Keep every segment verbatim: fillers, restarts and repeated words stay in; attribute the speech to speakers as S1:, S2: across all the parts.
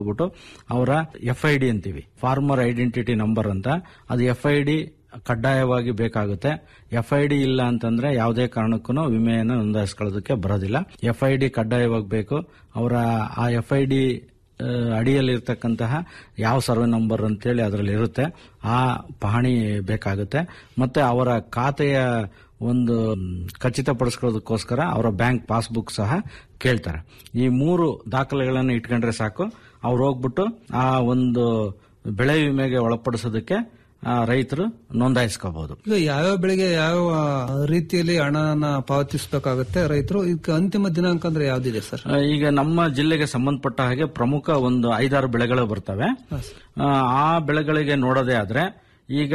S1: ಬಿಟ್ಟು ಅವರ F I D ಅಂತೀವಿ, ಫಾರ್ಮರ್ ಐಡೆಂಟಿಟಿ ನಂಬರ್ ಅಂತ. ಅದು ಎಫ್ ಐ ಡಿ ಕಡ್ಡಾಯವಾಗಿ ಬೇಕಾಗುತ್ತೆ. ಎಫ್ ಐ ಡಿ ಇಲ್ಲ ಅಂತಂದ್ರೆ ಯಾವುದೇ ಕಾರಣಕ್ಕೂ ವಿಮೆಯನ್ನು ನೋಂದಾಯಿಸ್ಕೊಳ್ಳೋದಕ್ಕೆ ಬರೋದಿಲ್ಲ. ಎಫ್ ಐ ಡಿ ಕಡ್ಡಾಯವಾಗಿ ಬೇಕು. ಅವರ ಆ ಎಫ್ ಐ ಡಿ ಅಡಿಯಲ್ಲಿ ಇರ್ತಕ್ಕಂತಹ ಯಾವ ಸರ್ವೆ ನಂಬರ್ ಅಂತೇಳಿ ಅದರಲ್ಲಿ ಇರುತ್ತೆ, ಆ ಪಹಣಿ ಬೇಕಾಗುತ್ತೆ. ಮತ್ತೆ ಅವರ ಖಾತೆಯ ಒಂದು ಖಚಿತಪಡಿಸ್ಕೊಳ್ಳೋದಕ್ಕೋಸ್ಕರ ಅವರ ಬ್ಯಾಂಕ್ ಪಾಸ್ಬುಕ್ ಸಹ ಕೇಳ್ತಾರೆ. ಈ ಮೂರು ದಾಖಲೆಗಳನ್ನು ಇಟ್ಕೊಂಡ್ರೆ ಸಾಕು, ಅವ್ರು ಹೋಗ್ಬಿಟ್ಟು ಆ ಒಂದು ಬೆಳೆ ವಿಮೆಗೆ ಒಳಪಡಿಸೋದಕ್ಕೆ ರೈತರು ನೋಂದಾಯಿಸ್ಕೋಬಹುದು.
S2: ಈಗ ಯಾವ್ಯಾವ ಬೆಳೆಗೆ ಯಾವ ರೀತಿಯಲ್ಲಿ ಹಣನ ಪಾವತಿಸಬೇಕಾಗುತ್ತೆ ರೈತರು? ಈಗ ಅಂತಿಮ ದಿನಾಂಕ ಅಂದ್ರೆ ಯಾವ್ದಿದೆ ಸರ್?
S1: ಈಗ ನಮ್ಮ ಜಿಲ್ಲೆಗೆ ಸಂಬಂಧಪಟ್ಟ ಹಾಗೆ ಪ್ರಮುಖ ಒಂದು ಐದಾರು ಬೆಳೆಗಳು ಬರ್ತವೆ. ಆ ಬೆಳೆಗಳಿಗೆ ನೋಡೋದೇ ಆದ್ರೆ ಈಗ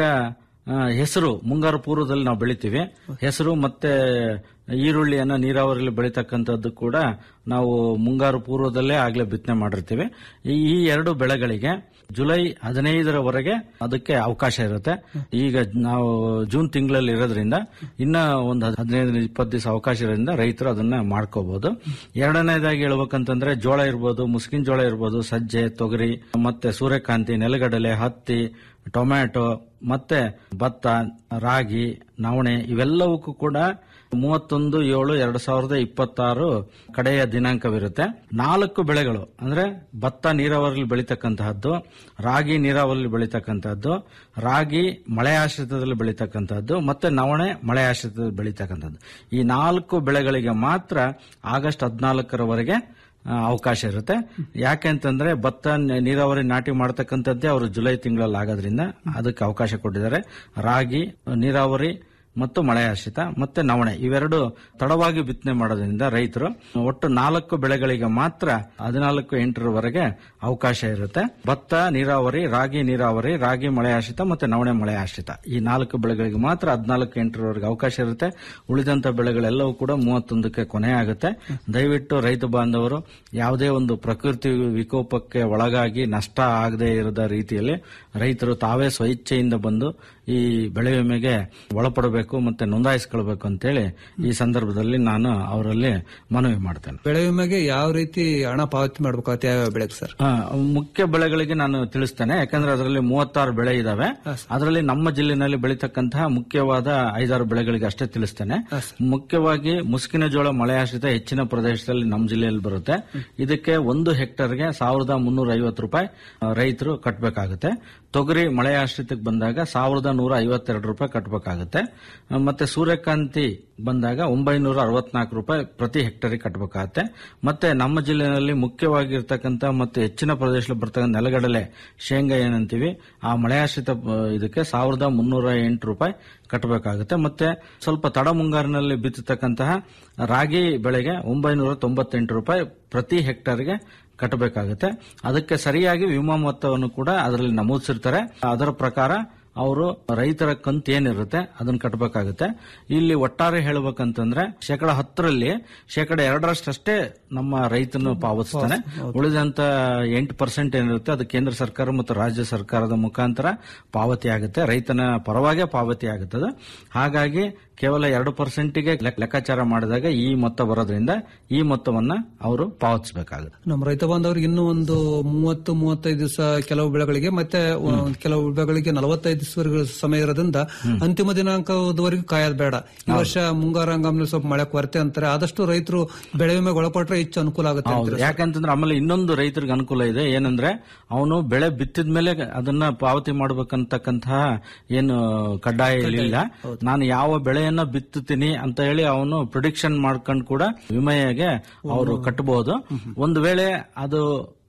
S1: ಹೆಸರು ಮುಂಗಾರು ಪೂರ್ವದಲ್ಲಿ ನಾವು ಬೆಳಿತೀವಿ. ಹೆಸರು ಮತ್ತೆ ಈರುಳ್ಳಿಯನ್ನ ನೀರಾವರಿಯಲ್ಲಿ ಬೆಳೀತಕ್ಕಂಥದ್ದು ಕೂಡ ನಾವು ಮುಂಗಾರು ಪೂರ್ವದಲ್ಲೇ ಆಗ್ಲೇ ಬಿತ್ತನೆ ಮಾಡಿರ್ತೀವಿ. ಈ ಎರಡು ಬೆಳೆಗಳಿಗೆ ಜುಲೈ ಹದಿನೈದರವರೆಗೆ ಅದಕ್ಕೆ ಅವಕಾಶ ಇರುತ್ತೆ. ಈಗ ನಾವು ಜೂನ್ ತಿಂಗಳಲ್ಲಿ ಇರೋದ್ರಿಂದ ಇನ್ನ ಒಂದು ಹದಿನೈದು ಇಪ್ಪತ್ತು ದಿವಸ ಅವಕಾಶ ಇರೋದ್ರಿಂದ ರೈತರು ಅದನ್ನ ಮಾಡ್ಕೋಬಹುದು. ಎರಡನೇದಾಗಿ ಹೇಳ್ಬೇಕಂತಂದ್ರೆ ಜೋಳ ಇರ್ಬೋದು, ಮುಸ್ಕಿನ ಜೋಳ ಇರ್ಬೋದು, ಸಜ್ಜೆ, ತೊಗರಿ, ಮತ್ತೆ ಸೂರ್ಯಕಾಂತಿ, ನೆಲಗಡಲೆ, ಹತ್ತಿ, ಟೊಮ್ಯಾಟೊ, ಮತ್ತೆ ಭತ್ತ, ರಾಗಿ, ನವಣೆ ಇವೆಲ್ಲವಕ್ಕೂ ಕೂಡ ಮೂವತ್ತೊಂದು ಏಳು ಎರಡ್ ಸಾವಿರದ ಇಪ್ಪತ್ತಾರು ಕಡೆಯ ದಿನಾಂಕವಿರುತ್ತೆ. ನಾಲ್ಕು ಬೆಳೆಗಳು ಅಂದ್ರೆ ಭತ್ತ ನೀರಾವರಿಯಲ್ಲಿ ಬೆಳೀತಕ್ಕಂತಹದ್ದು, ರಾಗಿ ನೀರಾವರಿಯಲ್ಲಿ ಬೆಳೀತಕ್ಕಂತಹದ್ದು, ರಾಗಿ ಮಳೆ ಆಶ್ರಿತದಲ್ಲಿ ಬೆಳೀತಕ್ಕಂತಹದ್ದು, ಮತ್ತೆ ನವಣೆ ಮಳೆ ಆಶ್ರಿತದಲ್ಲಿ ಬೆಳೀತಕ್ಕಂಥದ್ದು. ಈ ನಾಲ್ಕು ಬೆಳೆಗಳಿಗೆ ಮಾತ್ರ ಆಗಸ್ಟ್ ಹದಿನಾಲ್ಕರವರೆಗೆ ಅವಕಾಶ ಇರುತ್ತೆ. ಯಾಕೆಂತಂದ್ರೆ ಭತ್ತ ನೀರಾವರಿ ನಾಟಿ ಮಾಡತಕ್ಕಂಥದ್ದೇ ಅವರು ಜುಲೈ ತಿಂಗಳಲ್ಲಿ ಆಗೋದ್ರಿಂದ ಅದಕ್ಕೆ ಅವಕಾಶ ಕೊಟ್ಟಿದ್ದಾರೆ. ರಾಗಿ ನೀರಾವರಿ ಮತ್ತು ಮಳೆ ಆಶ್ರಿತ ಮತ್ತೆ ನವಣೆ ಇವೆರಡು ತಡವಾಗಿ ಬಿತ್ತನೆ ಮಾಡೋದ್ರಿಂದ ರೈತರು ಒಟ್ಟು ನಾಲ್ಕು ಬೆಳೆಗಳಿಗೆ ಮಾತ್ರ ಹದಿನಾಲ್ಕು ಎಂಟರವರೆಗೆ ಅವಕಾಶ ಇರುತ್ತೆ. ಭತ್ತ ನೀರಾವರಿ, ರಾಗಿ ನೀರಾವರಿ, ರಾಗಿ ಮಳೆ ಆಶ್ರಿತ ಮತ್ತೆ ನವಣೆ ಮಳೆ ಆಶ್ರಿತ ಈ ನಾಲ್ಕು ಬೆಳೆಗಳಿಗೆ ಮಾತ್ರ ಹದಿನಾಲ್ಕು ಎಂಟರವರೆಗೆ ಅವಕಾಶ ಇರುತ್ತೆ. ಉಳಿದಂತ ಬೆಳೆಗಳೆಲ್ಲವೂ ಕೂಡ ಮೂವತ್ತೊಂದಕ್ಕೆ ಕೊನೆ ಆಗುತ್ತೆ. ದಯವಿಟ್ಟು ರೈತ ಬಾಂಧವರು ಯಾವುದೇ ಒಂದು ಪ್ರಕೃತಿ ವಿಕೋಪಕ್ಕೆ ಒಳಗಾಗಿ ನಷ್ಟ ಆಗದೆ ಇರದ ರೀತಿಯಲ್ಲಿ ರೈತರು ತಾವೇ ಸ್ವಇಚ್ಛೆಯಿಂದ ಬಂದು ಈ ಬೆಳೆ ವಿಮೆಗೆ ಒಳಪಡಬೇಕು ಮತ್ತೆ ನೋಂದಾಯಿಸಿಕೊಳ್ಬೇಕು ಅಂತೇಳಿ ಈ ಸಂದರ್ಭದಲ್ಲಿ ನಾನು ಅವರಲ್ಲಿ ಮನವಿ ಮಾಡ್ತೇನೆ.
S2: ಬೆಳೆ ವಿಮೆಗೆ ಯಾವ ರೀತಿ ಹಣ ಪಾವತಿ ಮಾಡಬೇಕಾಗುತ್ತೆ ಯಾವ ಬೆಳೆಗೆ ಸರ್?
S1: ಮುಖ್ಯ ಬೆಳೆಗಳಿಗೆ ನಾನು ತಿಳಿಸ್ತೇನೆ, ಯಾಕಂದ್ರೆ ಅದರಲ್ಲಿ ಮೂವತ್ತಾರು ಬೆಳೆ ಇದಾವೆ. ಅದರಲ್ಲಿ ನಮ್ಮ ಜಿಲ್ಲೆನಲ್ಲಿ ಬೆಳೀತಕ್ಕಂತಹ ಮುಖ್ಯವಾದ ಐದಾರು ಬೆಳೆಗಳಿಗೆ ಅಷ್ಟೇ ತಿಳಿಸ್ತೇನೆ. ಮುಖ್ಯವಾಗಿ ಮುಸ್ಕಿನ ಜೋಳ ಮಳೆ ಆಶ್ರಿತ ಹೆಚ್ಚಿನ ಪ್ರದೇಶದಲ್ಲಿ ನಮ್ಮ ಜಿಲ್ಲೆಯಲ್ಲಿ ಬರುತ್ತೆ. ಇದಕ್ಕೆ ಒಂದು ಹೆಕ್ಟರ್ಗೆ ಸಾವಿರದ ಮುನ್ನೂರ ಐವತ್ತು ರೂಪಾಯಿ ರೈತರು ಕಟ್ಟಬೇಕಾಗುತ್ತೆ. ತೊಗರಿ ಮಳೆ ಆಶ್ರಿತಕ್ಕೆ ಬಂದಾಗ ಸಾವಿರದ ನೂರ ಐವತ್ತೆರಡು ರೂಪಾಯಿ ಕಟ್ಟಬೇಕಾಗುತ್ತೆ. ಮತ್ತೆ ಸೂರ್ಯಕಾಂತಿ ಬಂದಾಗ ಒಂಬೈನೂರ ಅರವತ್ನಾಲ್ಕು ರೂಪಾಯಿ ಪ್ರತಿ ಹೆಕ್ಟರಿಗೆ ಕಟ್ಟಬೇಕಾಗುತ್ತೆ. ಮತ್ತೆ ನಮ್ಮ ಜಿಲ್ಲೆಯಲ್ಲಿ ಮುಖ್ಯವಾಗಿರ್ತಕ್ಕಂಥ ಮತ್ತು ಹೆಚ್ಚಿನ ಪ್ರದೇಶದಲ್ಲಿ ಬರ್ತಕ್ಕಂಥ ನೆಲಗಡಲೆ ಶೇಂಗಾ ಏನಂತೀವಿ ಆ ಮಳೆ ಆಶ್ರಿತ ಇದಕ್ಕೆ ಸಾವಿರದ ಮುನ್ನೂರ ಎಂಟು ರೂಪಾಯಿ ಕಟ್ಟಬೇಕಾಗುತ್ತೆ. ಮತ್ತೆ ಸ್ವಲ್ಪ ತಡ ಮುಂಗಾರಿನಲ್ಲಿ ಬಿತ್ತತಕ್ಕಂತಹ ರಾಗಿ ಬೆಳೆಗೆ ಒಂಬೈನೂರ ತೊಂಬತ್ತೆಂಟು ರೂಪಾಯಿ ಪ್ರತಿ ಹೆಕ್ಟರ್ಗೆ ಕಟ್ಟಬೇಕಾಗುತ್ತೆ. ಅದಕ್ಕೆ ಸರಿಯಾಗಿ ವಿಮಾ ಮೊತ್ತವನ್ನು ಕೂಡ ಅದರಲ್ಲಿ ನಮೂದಿಸಿರ್ತಾರೆ. ಅದರ ಪ್ರಕಾರ ಅವರು ರೈತರ ಕಂತು ಏನಿರುತ್ತೆ ಅದನ್ನ ಕಟ್ಟಬೇಕಾಗುತ್ತೆ. ಇಲ್ಲಿ ಒಟ್ಟಾರೆ ಹೇಳಬೇಕಂತಂದ್ರೆ ಶೇಕಡ ಹತ್ತರಲ್ಲಿ ಶೇಕಡ ಎರಡರಷ್ಟೇ ನಮ್ಮ ರೈತನು ಪಾವತಿಸ್ತಾನೆ. ಉಳಿದಂತ ಎಂಟು ಪರ್ಸೆಂಟ್ ಏನಿರುತ್ತೆ ಅದು ಕೇಂದ್ರ ಸರ್ಕಾರ ಮತ್ತು ರಾಜ್ಯ ಸರ್ಕಾರದ ಮುಖಾಂತರ ಪಾವತಿ ಆಗುತ್ತೆ, ರೈತನ ಪರವಾಗೇ ಪಾವತಿ ಆಗುತ್ತದೆ. ಹಾಗಾಗಿ ಕೇವಲ ಎರಡು ಪರ್ಸೆಂಟ್ಗೆ ಲೆಕ್ಕಾಚಾರ ಮಾಡಿದಾಗ ಈ ಮೊತ್ತ ಬರೋದ್ರಿಂದ ಈ ಮೊತ್ತವನ್ನ ಅವರು ಪಾವತಿಸಬೇಕಾಗುತ್ತೆ.
S2: ನಮ್ಮ ರೈತ ಬಾಂಧವರಿಗೆ ಇನ್ನೂ ಒಂದು ಮೂವತ್ತು ಮೂವತ್ತೈದು ದಿವಸ ಕೆಲವು ಬೆಳೆಗಳಿಗೆ ಮತ್ತೆ ಕೆಲವು ಬೆಳೆಗಳಿಗೆ ನಲವತ್ತೈದು ದಿವಸವರೆಗೂ ಸಮಯ ಇರೋದ್ರಿಂದ ಅಂತಿಮ ದಿನಾಂಕದವರೆಗೂ ಕಾಯೋದು ಬೇಡ. ಈ ವರ್ಷ ಮುಂಗಾರು ಹಂಗಾಮಿನಲ್ಲಿ ಸ್ವಲ್ಪ ಮಳೆ ಕೊರತೆ ಅಂತಾರೆ, ಆದಷ್ಟು ರೈತರು ಬೆಳೆ ವಿಮೆಗೆ ಒಳಪಟ್ರೆ ಹೆಚ್ಚು ಅನುಕೂಲ ಆಗುತ್ತೆ.
S1: ಯಾಕಂತಂದ್ರೆ ಆಮೇಲೆ ಇನ್ನೊಂದು ರೈತರಿಗೆ ಅನುಕೂಲ ಇದೆ, ಏನಂದ್ರೆ ಅವನು ಬೆಳೆ ಬಿತ್ತಿದ ಮೇಲೆ ಅದನ್ನ ಪಾವತಿ ಮಾಡಬೇಕಂತಕ್ಕಂತಹ ಏನು ಕಡ್ಡಾಯ ಇಲ್ಲ. ನಾನು ಯಾವ ಬೆಳೆಯನ್ನ ಬಿತ್ತುತ್ತೀನಿ ಅಂತ ಹೇಳಿ ಅವನು ಪ್ರಿಡಿಕ್ಷನ್ ಮಾಡ್ಕೊಂಡು ಕೂಡ ವಿಮೆಗೆ ಅವರು ಕಟ್ಟಬಹುದು. ಒಂದು ವೇಳೆ ಅದು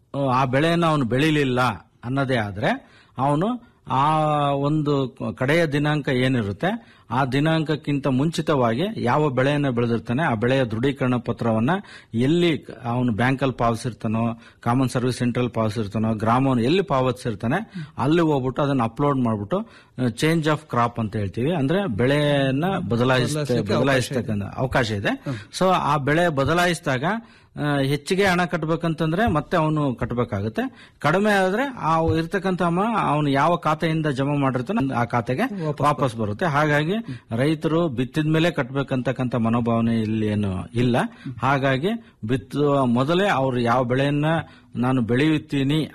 S1: ಆ ಬೆಳೆಯನ್ನ ಅವನು ಬೆಳಿಲಿಲ್ಲ ಅನ್ನೋದೇ ಆದ್ರೆ ಅವನು ಆ ಒಂದು ಕಡೆಯ ದಿನಾಂಕ ಏನಿರುತ್ತೆ ಆ ದಿನಾಂಕಕ್ಕಿಂತ ಮುಂಚಿತವಾಗಿ ಯಾವ ಬೆಳೆಯನ್ನ ಬೆಳೆದಿರ್ತಾನೆ ಆ ಬೆಳೆಯ ದೃಢೀಕರಣ ಪತ್ರವನ್ನ ಎಲ್ಲಿ ಅವನು ಬ್ಯಾಂಕಲ್ಲಿ ಪಾವತಿಸಿರ್ತಾನೋ, ಕಾಮನ್ ಸರ್ವಿಸ್ ಸೆಂಟರ್ ಪಾವತಿಸಿರ್ತಾನೋ, ಗ್ರಾಮವನ್ನು ಎಲ್ಲಿ ಪಾವತಿಸಿರ್ತಾನೆ ಅಲ್ಲಿ ಹೋಗ್ಬಿಟ್ಟು ಅದನ್ನ ಅಪ್ಲೋಡ್ ಮಾಡ್ಬಿಟ್ಟು ಚೇಂಜ್ ಆಫ್ ಕ್ರಾಪ್ ಅಂತ ಹೇಳ್ತೀವಿ, ಅಂದ್ರೆ ಬೆಳೆಯನ್ನ ಬದಲಾಯಿಸ ಬದಲಾಯಿಸ್ತಕ್ಕಂಥ ಅವಕಾಶ ಇದೆ. ಸೊ ಆ ಬೆಳೆ ಬದಲಾಯಿಸಿದಾಗ ಹೆಚ್ಚಿಗೆ ಹಣ ಕಟ್ಟಬೇಕಂತಂದ್ರೆ ಮತ್ತೆ ಅವನು ಕಟ್ಟಬೇಕಾಗುತ್ತೆ. ಕಡಿಮೆ ಆದ್ರೆ ಆ ಇರ್ತಕ್ಕಂಥ ಹಣ ಅವನು ಯಾವ ಖಾತೆಯಿಂದ ಜಮಾ ಮಾಡಿರ್ತಾನೆ ಆ ಖಾತೆಗೆ ವಾಪಸ್ ಬರುತ್ತೆ. ಹಾಗಾಗಿ ರೈತರು ಬಿತ್ತಿದ ಮೇಲೆ ಕಟ್ಟಬೇಕಂತಕ್ಕಂಥ ಮನೋಭಾವನೆ ಇಲ್ಲಿ ಏನು ಇಲ್ಲ. ಹಾಗಾಗಿ ಬಿತ್ತುವ ಮೊದಲೇ ಅವರು ಯಾವ ಬೆಳೆಯನ್ನ ನಾನು ಬೆಳೆಯುತ್ತೀನಿ